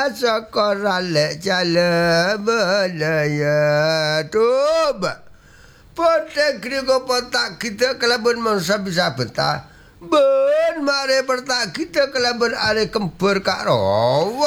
saka ralek jale menaya toba. Pote kriko potak kita kelaban mangsa bisa betah. Ben mare pertak kita kelaban are kempur kak rawa.